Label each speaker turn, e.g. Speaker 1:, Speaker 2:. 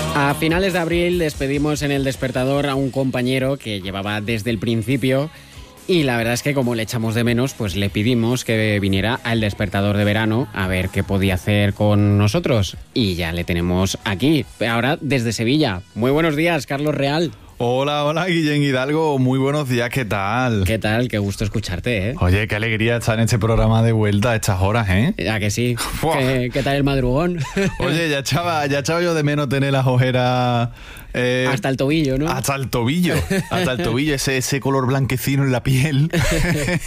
Speaker 1: A finales de abril despedimos en El Despertador a un compañero que llevaba desde el principio y la verdad es que como le echamos de menos, pues le pedimos que viniera al Despertador de verano a ver qué podía hacer con nosotros y ya le tenemos aquí, ahora desde Sevilla. Muy buenos días, Carlos Real.
Speaker 2: Hola, Guillén Hidalgo, muy buenos días, ¿qué tal?
Speaker 1: ¿Qué tal? Qué gusto escucharte, ¿eh?
Speaker 2: Oye, qué alegría estar en este programa de vuelta a estas horas, ¿eh?
Speaker 1: Ya que sí. ¿Qué tal el madrugón?
Speaker 2: Oye, ya echaba yo de menos tener las ojeras...
Speaker 1: hasta el tobillo, ¿no?
Speaker 2: Hasta el tobillo, ese color blanquecino en la piel.